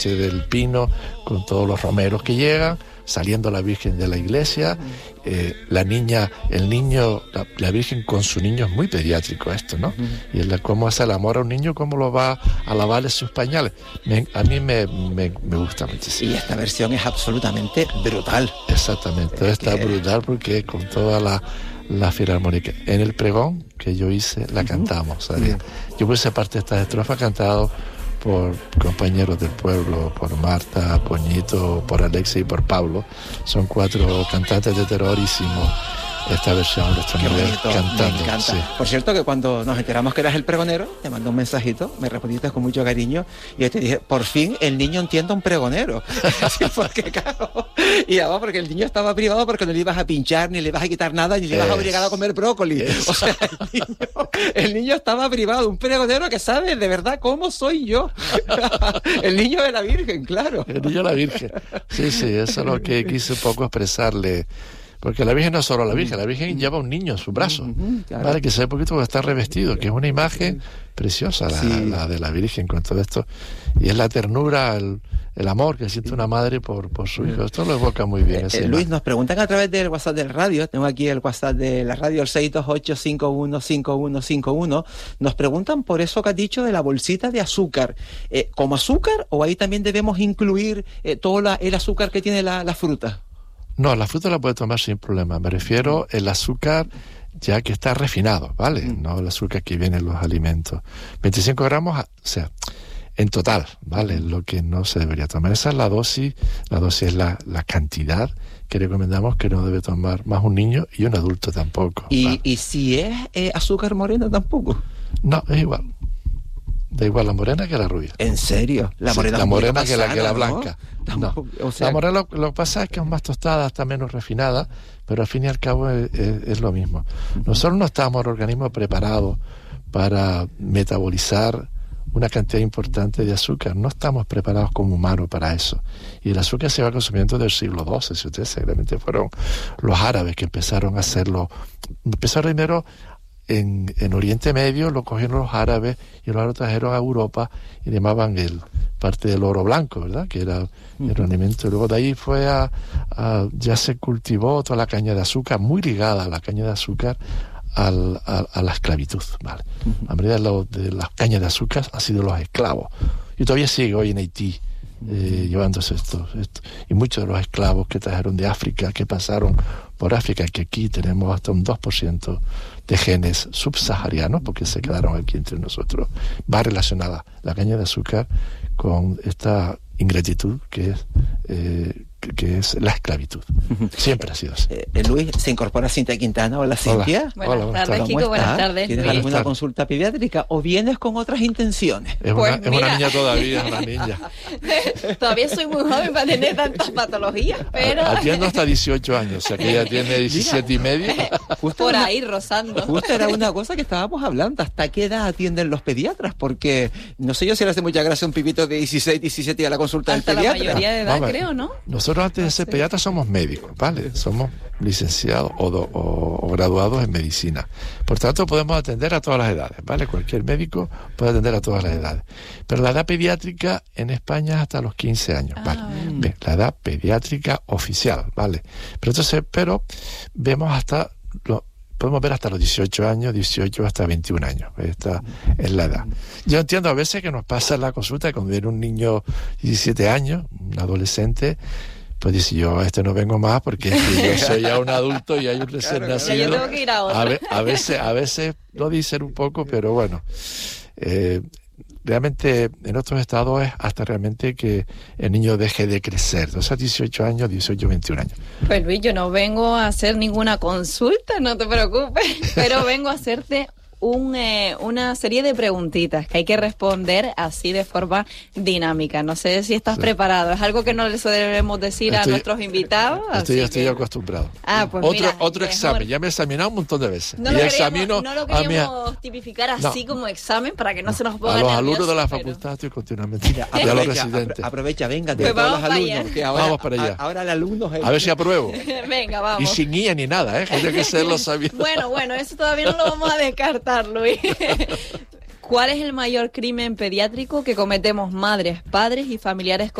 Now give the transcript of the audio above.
noche del Pino, con todos los romeros que llegan, saliendo la Virgen de la iglesia, la niña, el niño, la Virgen con su niño, es muy pediátrico esto, ¿no? Y cómo hace el amor a un niño, cómo lo va a lavarle sus pañales. A mí me gusta muchísimo. Y esta versión es absolutamente brutal. Exactamente, está brutal porque con toda la filarmónica. En el pregón que yo hice, la cantamos, ¿sabes? Yo puse parte de estas estrofas cantado por compañeros del pueblo, por Marta, por Ñito, por Alexia y por Pablo. Son 4 cantantes de tenor, hicimos esta versión de nuestro nivel cantando. Me encanta. Sí. Por cierto, que cuando nos enteramos que eras el pregonero, te mandé un mensajito, me respondiste con mucho cariño, y yo te dije, por fin el niño entiende a un pregonero. Así, porque claro, y además porque el niño estaba privado porque no le ibas a pinchar, ni le ibas a quitar nada, ni le ibas a obligar a comer brócoli. O sea, el niño estaba privado, un pregonero que sabe de verdad cómo soy yo. El niño de la Virgen, claro. El niño de la Virgen. Sí, eso es lo que quise un poco expresarle. Porque la Virgen no es solo la Virgen lleva un niño en sus brazos, claro. ¿vale? Que se ve poquito porque está revestido, que es una imagen preciosa la de la Virgen con todo esto. Y es la ternura, el amor que siente una madre por su hijo. Esto lo evoca muy bien. Luis, nos preguntan a través del WhatsApp del radio, tengo aquí el WhatsApp de la radio, el 628-515151, nos preguntan por eso que has dicho de la bolsita de azúcar. ¿Como azúcar o ahí también debemos incluir todo el azúcar que tiene la fruta? No, la fruta la puede tomar sin problema. Me refiero el azúcar ya que está refinado, ¿vale? No el azúcar que viene en los alimentos. 25 gramos, o sea, en total, ¿vale? Lo que no se debería tomar. Esa es la dosis. La dosis es la cantidad que recomendamos que no debe tomar más un niño y un adulto tampoco. ¿Y si es azúcar morena tampoco? No, es igual. Da igual la morena que la rubia. ¿En serio? La morena, la morena que sana, la blanca. No. O sea, la morena lo que pasa es que es más tostada, está menos refinada, pero al fin y al cabo es lo mismo. Nosotros no estamos, el organismo, preparados para metabolizar una cantidad importante de azúcar. No estamos preparados como humanos para eso. Y el azúcar se va consumiendo del siglo XII, si ustedes seguramente fueron los árabes que empezaron a hacerlo. Empezaron primero en Oriente Medio, lo cogieron los árabes y los trajeron a Europa y llamaban parte del oro blanco, ¿verdad? Que era un alimento. Y luego de ahí ya se cultivó toda la caña de azúcar, muy ligada a la caña de azúcar, a la esclavitud, ¿vale? La mayoría de las cañas de azúcar han sido los esclavos. Y todavía sigue hoy en Haití llevándose esto. Y muchos de los esclavos que trajeron de África, que pasaron por África, que aquí tenemos hasta un 2% de genes subsaharianos, porque se quedaron aquí entre nosotros, va relacionada la caña de azúcar con esta ingratitud que es la esclavitud. Siempre ha sido así. Luis, se incorpora Cintia Quintana. Hola, Cintia. Buenas tardes, Kiko. Buenas tardes. ¿Tienes Luis alguna consulta pediátrica o vienes con otras intenciones? Es una niña todavía, una niña. Todavía soy muy joven para tener tantas patologías, pero... Atiendo hasta 18 años, o sea que ella tiene 17 y medio. Por ahí, rozando. Justo era una cosa que estábamos hablando. ¿Hasta qué edad atienden los pediatras? Porque no sé yo si le hace mucha gracia un pipito de 16, 17 a la consulta del pediatra. Hasta la mayoría de edad, creo, ¿no? Nosotros antes de ser pediatras somos médicos, ¿vale? Somos licenciados o graduados en medicina. Por tanto, podemos atender a todas las edades, ¿vale? Cualquier médico puede atender a todas las edades. Pero la edad pediátrica en España es hasta los 15 años, ¿vale? Bien, la edad pediátrica oficial, ¿vale? Pero vemos podemos ver hasta los 18 años, 18 hasta 21 años. Esta es la edad. Yo entiendo a veces que nos pasa en la consulta cuando viene un niño de 17 años, un adolescente, pues dice yo, no vengo más porque yo soy ya un adulto y hay un recién nacido. Yo tengo que ir a otra. A veces lo dicen un poco, pero bueno. Realmente en otros estados es hasta realmente que el niño deje de crecer. Entonces, 18 años, 18, 21 años. Pues Luis, yo no vengo a hacer ninguna consulta, no te preocupes, pero vengo a hacerte una serie de preguntitas que hay que responder así de forma dinámica. No sé si estás preparado. Es algo que no les debemos decir a nuestros invitados. Estoy acostumbrado. Pues otro examen. Ya me he examinado un montón de veces. No lo queríamos tipificar así como examen para que no se nos ponga nerviosos. A los alumnos de la facultad estoy continuamente. Mira, aprovecha, venga, pues todos los alumnos. allá. Que ahora, vamos para allá. Ahora el alumno es a ver si apruebo. Venga, vamos. Y sin guía ni nada, hay que serlo sabiendo. Bueno, eso todavía no lo vamos a descartar, Luis. ¿Cuál es el mayor crimen pediátrico que cometemos madres, padres y familiares